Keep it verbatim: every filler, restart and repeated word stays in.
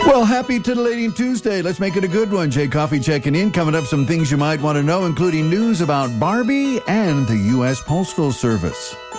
Well, happy titillating Tuesday. Let's make it a good one. Jay Coffee checking in. Coming up, some things you might want to know, including news about Barbie and the U S Postal Service.